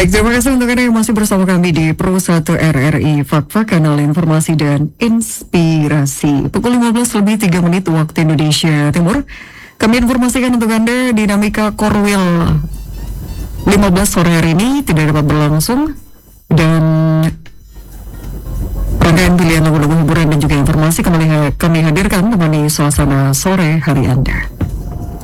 Baik, terima kasih untuk Anda yang masih bersama kami di Pro 1 RRI Fakta, kanal informasi dan inspirasi. Pukul 15:03 waktu Indonesia Timur. Kami informasikan untuk Anda dinamika Korwil 15 sore hari ini tidak dapat berlangsung, dan rangkaian pilihan lagu-lagu hiburan dan juga informasi kembali kami hadirkan menemani suasana sore hari Anda.